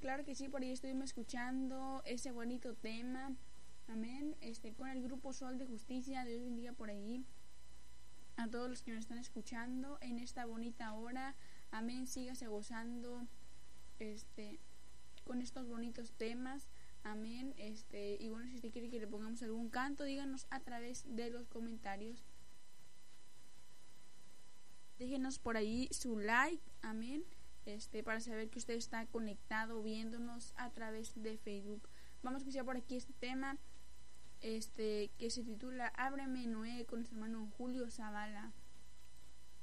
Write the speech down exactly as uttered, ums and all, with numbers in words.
claro que sí, por ahí estuvimos escuchando ese bonito tema. Amén. Este, con el grupo Sol de Justicia. Dios bendiga por ahí a todos los que nos están escuchando en esta bonita hora. Amén. Sígase gozando este con estos bonitos temas. Amén. Este, y bueno, si usted quiere que le pongamos algún canto, díganos a través de los comentarios. Déjenos por ahí su like. Amén. Este, para saber que usted está conectado viéndonos a través de Facebook. Vamos a escuchar por aquí este tema, este, que se titula Ábreme Noé, con nuestro hermano Julio Zavala.